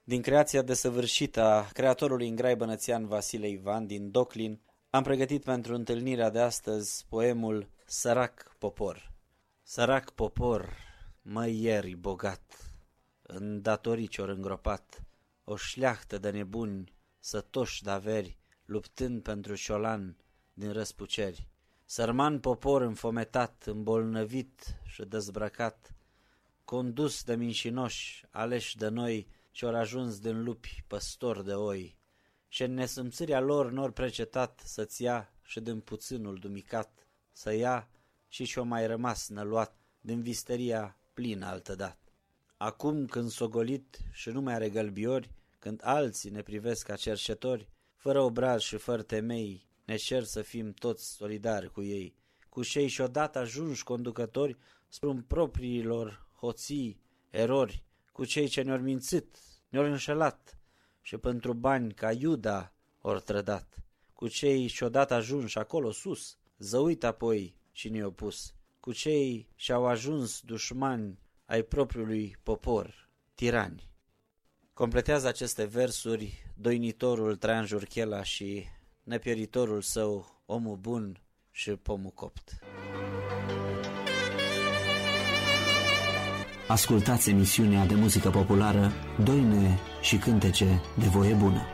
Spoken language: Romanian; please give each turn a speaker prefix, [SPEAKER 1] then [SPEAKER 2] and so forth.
[SPEAKER 1] Din creația desăvârșită a creatorului în grai bănățean Vasile Ivan din Doclin, am pregătit pentru întâlnirea de astăzi poemul Sărac popor. Sărac popor, măi ieri bogat, în datorii ce-or îngropat, o șleachtă de nebuni, sătoși de-averi, luptând pentru șolan din răspuceri. Sărman popor înfometat, îmbolnăvit și dezbrăcat, condus de minșinoși, aleși de noi, ce-or ajuns din lupi păstori de oi, și în nesâmțirea lor n-or precetat să-ți ia și din puținul dumicat, să ia și ce-o mai rămas năluat din visteria plină altădat. Acum când s-o golit și nu mai are gălbiori, când alții ne privesc ca cerșetori, fără obraz și fără temei, ne cer să fim toți solidari cu ei, cu cei și odată ajunși conducători spre propriilor hoții, erori, cu cei ce ne-or mințit, ne-or înșelat și pentru bani ca Iuda or trădat, cu cei și odată ajunși acolo sus, zăuit apoi cine-i opus, cu cei și-au ajuns dușmani ai propriului popor, tirani. Completează aceste versuri doinitorul Traian Jurchela și nepieritorul său, omul bun și pomul copt.
[SPEAKER 2] Ascultați emisiunea de muzică populară Doine și cântece de voie bună.